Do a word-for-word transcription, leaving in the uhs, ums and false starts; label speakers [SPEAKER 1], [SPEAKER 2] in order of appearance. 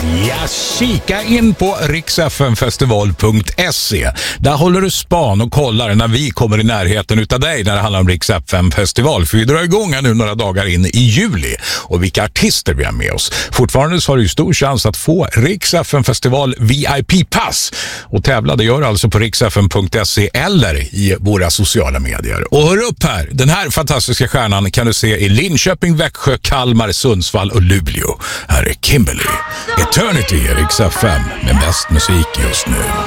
[SPEAKER 1] Ja, kika in på riks f m festival punkt se. Där håller du span och kollar när vi kommer i närheten utav dig när det handlar om Riks F M festival. För vi drar igång här nu några dagar in i juli. Och vilka artister vi har med oss. Fortfarande så har du stor chans att få Riks F M festival V I P-pass. Och tävla, det gör alltså på riks f m punkt se eller i våra sociala medier. Och hör upp här, den här fantastiska stjärnan kan du se i Linköping, Växjö, Kalmar, Sundsvall och Luleå. Här är Kimberly. Eternity i Riks F M med bäst musik just nu.